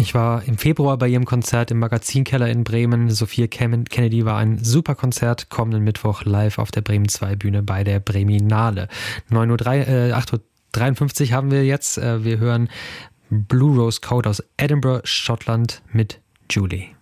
Ich war im Februar bei ihrem Konzert im Magazinkeller in Bremen. Sophia Kennedy war ein super Konzert. Kommenden Mittwoch live auf der Bremen 2 Bühne bei der Breminale. 8:53 Uhr haben wir jetzt. Wir hören Blue Rose Code aus Edinburgh, Schottland mit Julie.